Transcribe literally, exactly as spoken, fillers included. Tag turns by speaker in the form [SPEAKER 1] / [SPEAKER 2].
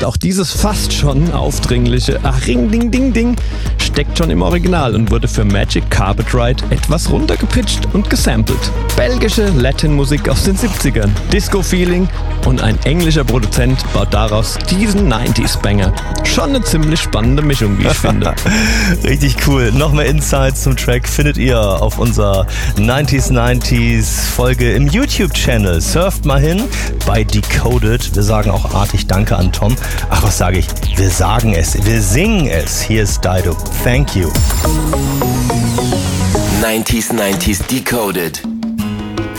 [SPEAKER 1] Und auch dieses fast schon aufdringliche Ach, Ring, Ding, Ding, Ding steckt schon im Original und wurde für Magic Carpet Ride etwas runtergepitcht und gesampelt. Belgische Latin-Musik aus den siebzigern, Disco-Feeling und ein englischer Produzent baut daraus diesen neunziger-Banger. Schon eine ziemlich spannende Mischung, wie ich finde.
[SPEAKER 2] Richtig cool. Noch mehr Insights zum Track findet ihr auf unserer neunziger neunziger Folge im YouTube-Channel. Surft mal hin bei Decoded. Wir sagen auch artig Danke an Tom. Ach, was sage ich? Wir sagen es. Wir singen es. Hier ist Dido. Thank you.
[SPEAKER 3] neunziger neunziger Decoded.